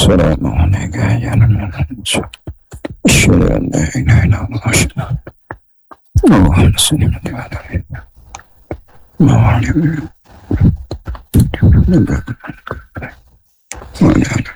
السلام عليك يا المنصور. أشهد أن لا إله إلا الله أشهد اللهم صل على محمد وعلى